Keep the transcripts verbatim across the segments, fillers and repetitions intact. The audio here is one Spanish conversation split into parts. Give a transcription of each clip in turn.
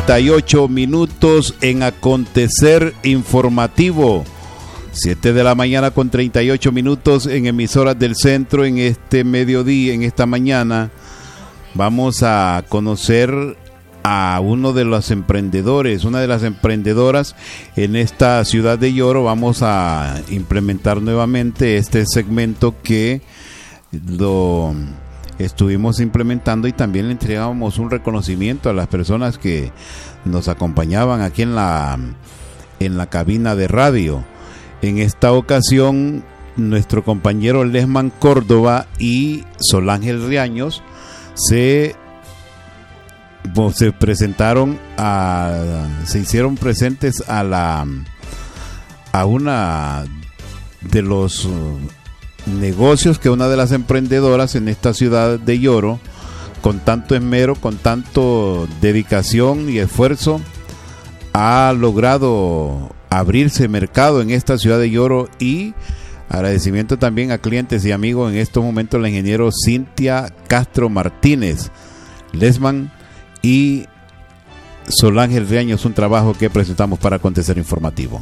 treinta y ocho minutos en Acontecer Informativo. siete de la mañana con treinta y ocho minutos en emisoras del centro. En este mediodía, en esta mañana, vamos a conocer a uno de los emprendedores, una de las emprendedoras en esta ciudad de Yoro. Vamos a implementar nuevamente este segmento que lo estuvimos implementando y también le entregamos un reconocimiento a las personas que nos acompañaban aquí en la, en la cabina de radio. En esta ocasión, nuestro compañero Lesman Córdoba y Solángel Riaños se, pues, se presentaron a, se hicieron presentes a la a una de los negocios que una de las emprendedoras en esta ciudad de Yoro, con tanto esmero, con tanto dedicación y esfuerzo, ha logrado abrirse mercado en esta ciudad de Yoro. Y agradecimiento también a clientes y amigos en estos momentos, la ingeniero Cintia Castro Martínez, Lesman y Solángel Riaños, un trabajo que presentamos para Acontecer Informativo.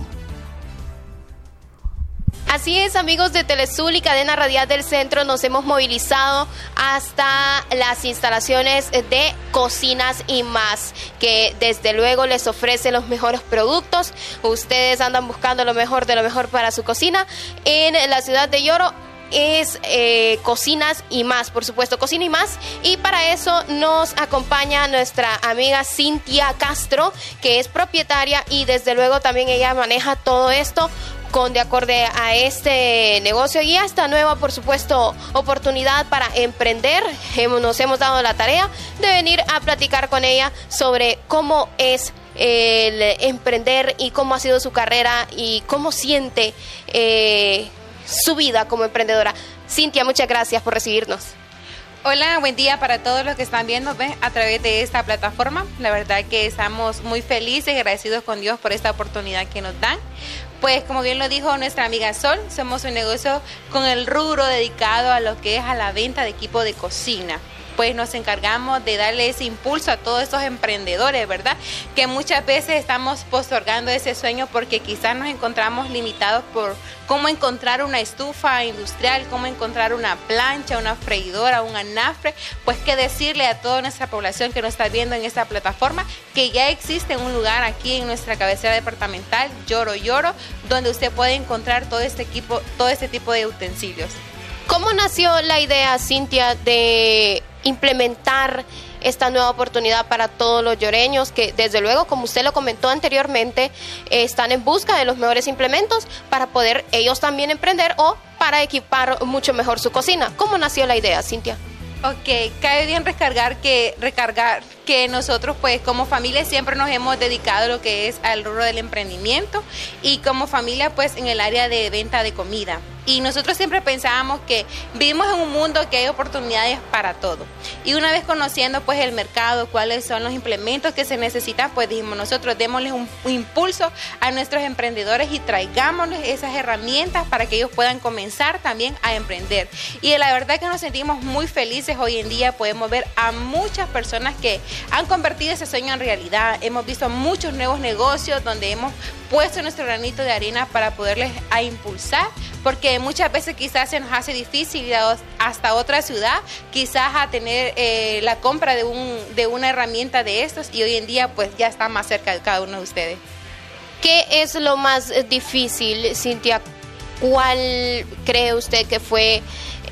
Así es, amigos de Telesul y Cadena Radial del Centro, nos hemos movilizado hasta las instalaciones de Cocinas y Más, que desde luego les ofrece los mejores productos. Ustedes andan buscando lo mejor de lo mejor para su cocina en la ciudad de Yoro. Es eh, Cocinas y Más, por supuesto, Cocina y Más. Y para eso nos acompaña nuestra amiga Cintia Castro, que es propietaria y desde luego también ella maneja todo esto con de acorde a este negocio y a esta nueva, por supuesto, oportunidad para emprender. Hemos, nos hemos dado la tarea de venir a platicar con ella sobre cómo es el emprender y cómo ha sido su carrera y cómo siente eh, su vida como emprendedora. Cintia, muchas gracias por recibirnos. Hola, buen día para todos los que están viendo ¿ves? a través de esta plataforma. La verdad que estamos muy felices y agradecidos con Dios por esta oportunidad que nos dan. Pues como bien lo dijo nuestra amiga Sol, somos un negocio con el rubro dedicado a lo que es a la venta de equipo de cocina. Pues nos encargamos de darle ese impulso a todos estos emprendedores, ¿verdad? Que muchas veces estamos postergando ese sueño porque quizás nos encontramos limitados por cómo encontrar una estufa industrial, cómo encontrar una plancha, una freidora, un anafre. Pues que decirle a toda nuestra población que nos está viendo en esta plataforma que ya existe un lugar aquí en nuestra cabecera departamental, Yoro Yoro, donde usted puede encontrar todo este equipo, todo este tipo de utensilios. ¿Cómo nació la idea, Cintia, de implementar esta nueva oportunidad para todos los yoreños que, desde luego, como usted lo comentó anteriormente, eh, están en busca de los mejores implementos para poder ellos también emprender o para equipar mucho mejor su cocina? ¿Cómo nació la idea, Cintia? Ok, cabe bien recargar que recargar que nosotros pues como familia siempre nos hemos dedicado a lo que es al rubro del emprendimiento y como familia pues en el área de venta de comida. Y nosotros siempre pensábamos que vivimos en un mundo que hay oportunidades para todo. Y una vez conociendo pues el mercado, cuáles son los implementos que se necesitan, pues dijimos nosotros démosles un, un impulso a nuestros emprendedores y traigámosles esas herramientas para que ellos puedan comenzar también a emprender. Y la verdad que nos sentimos muy felices hoy en día, podemos ver a muchas personas que han convertido ese sueño en realidad. Hemos visto muchos nuevos negocios donde hemos puesto nuestro granito de arena para poderles a impulsar, porque muchas veces quizás se nos hace difícil ir hasta otra ciudad, quizás a tener eh, la compra de, un, de una herramienta de estos, y hoy en día pues ya está más cerca de cada uno de ustedes. ¿Qué es lo más difícil, Cintia? ¿Cuál cree usted que fue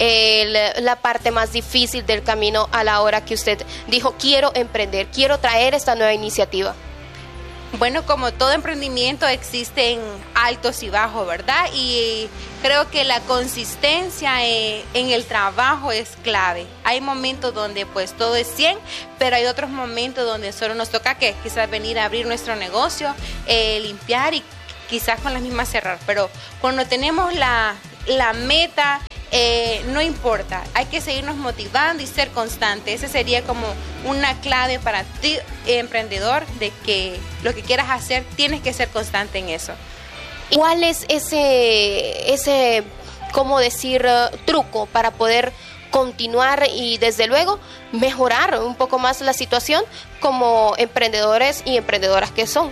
el, la parte más difícil del camino a la hora que usted dijo quiero emprender, quiero traer esta nueva iniciativa? Bueno, como todo emprendimiento existen altos y bajos, ¿verdad? Y creo que la consistencia en el trabajo es clave. Hay momentos donde pues todo es cien, pero hay otros momentos donde solo nos toca que quizás venir a abrir nuestro negocio, eh, limpiar y quizás con las mismas cerrar. Pero cuando tenemos la, la meta, eh, no importa, hay que seguirnos motivando y ser constante. Ese sería como una clave para ti, emprendedor, de que lo que quieras hacer tienes que ser constante en eso. ¿Cuál es ese, ese, cómo decir, uh, truco para poder continuar y desde luego mejorar un poco más la situación como emprendedores y emprendedoras que son?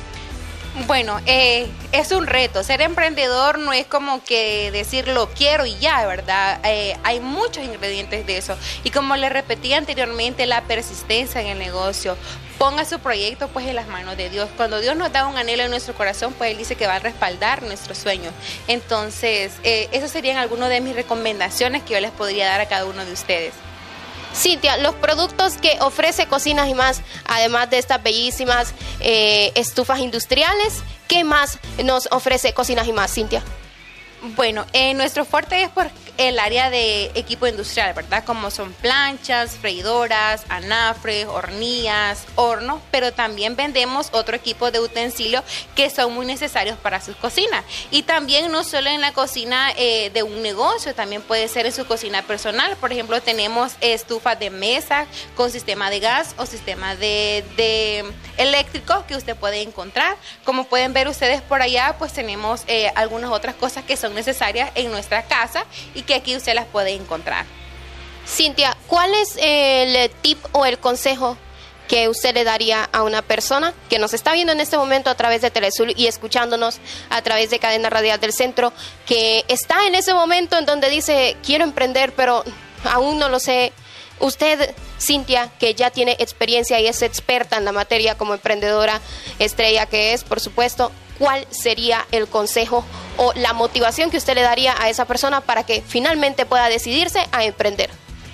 Bueno, eh, es un reto. Ser emprendedor no es como que decir lo quiero y ya, ¿verdad? Eh, hay muchos ingredientes de eso. Y como le repetí anteriormente, la persistencia en el negocio. Ponga su proyecto pues en las manos de Dios. Cuando Dios nos da un anhelo en nuestro corazón, pues Él dice que va a respaldar nuestros sueños. Entonces, eh, esas serían algunas de mis recomendaciones que yo les podría dar a cada uno de ustedes. Cintia, los productos que ofrece Cocinas y Más, además de estas bellísimas eh, estufas industriales, ¿qué más nos ofrece Cocinas y Más, Cintia? Bueno, eh, nuestro fuerte es por el área de equipo industrial, ¿verdad? Como son planchas, freidoras, anafres, hornillas, hornos, pero también vendemos otro equipo de utensilios que son muy necesarios para sus cocinas. Y también no solo en la cocina eh, de un negocio, también puede ser en su cocina personal. Por ejemplo, tenemos estufas de mesa con sistema de gas o sistema de, de eléctrico que usted puede encontrar. Como pueden ver ustedes por allá, pues tenemos eh, algunas otras cosas que son necesarias en nuestra casa y que aquí usted las puede encontrar. Cintia, ¿cuál es el tip o el consejo que usted le daría a una persona que nos está viendo en este momento a través de Telesul y escuchándonos a través de Cadena Radial del Centro, que está en ese momento en donde dice, quiero emprender, pero aún no lo sé? Usted, Cintia, que ya tiene experiencia y es experta en la materia como emprendedora estrella que es, por supuesto, ¿cuál sería el consejo o la motivación que usted le daría a esa persona para que finalmente pueda decidirse a emprender?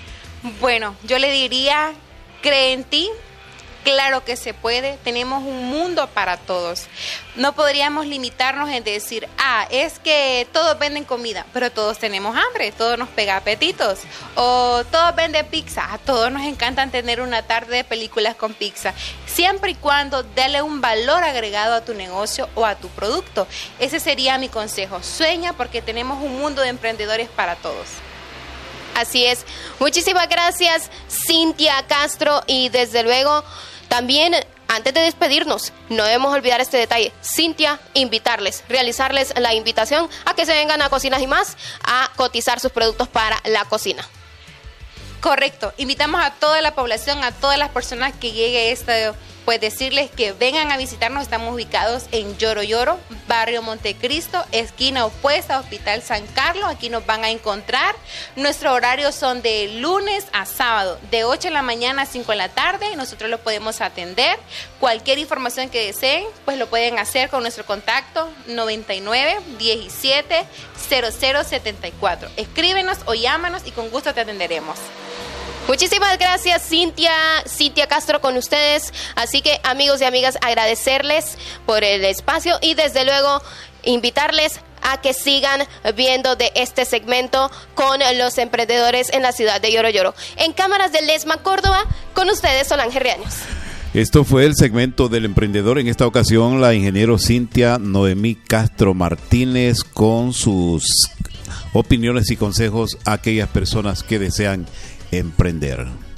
Bueno, yo le diría, cree en ti. Claro que se puede, tenemos un mundo para todos. No podríamos limitarnos en decir, ah, es que todos venden comida, pero todos tenemos hambre, todos nos pega apetitos. O todos venden pizza, a todos nos encantan tener una tarde de películas con pizza. Siempre y cuando dale un valor agregado a tu negocio o a tu producto. Ese sería mi consejo. Sueña porque tenemos un mundo de emprendedores para todos. Así es. Muchísimas gracias, Cintia Castro, y desde luego también, antes de despedirnos, no debemos olvidar este detalle. Cintia, invitarles, realizarles la invitación a que se vengan a Cocinas y Más a cotizar sus productos para la cocina. Correcto. Invitamos a toda la población, a todas las personas que llegue este, pues decirles que vengan a visitarnos. Estamos ubicados en Lloro Lloro, barrio Montecristo, esquina opuesta a Hospital San Carlos. Aquí nos van a encontrar. Nuestros horarios son de lunes a sábado, de ocho de la mañana a cinco de la tarde. Nosotros los podemos atender. Cualquier información que deseen, pues lo pueden hacer con nuestro contacto noventa y nueve, diecisiete, cero cero setenta y cuatro. Escríbenos o llámanos y con gusto te atenderemos. Muchísimas gracias, Cintia, Cintia Castro con ustedes. Así que, amigos y amigas, agradecerles por el espacio y desde luego invitarles a que sigan viendo de este segmento con los emprendedores en la ciudad de Lloro Lloro. En cámaras de Lesma Córdoba, con ustedes Solange Riaños. Esto fue el segmento del emprendedor. En esta ocasión, la ingeniero Cintia Noemí Castro Martínez con sus opiniones y consejos a aquellas personas que desean emprender.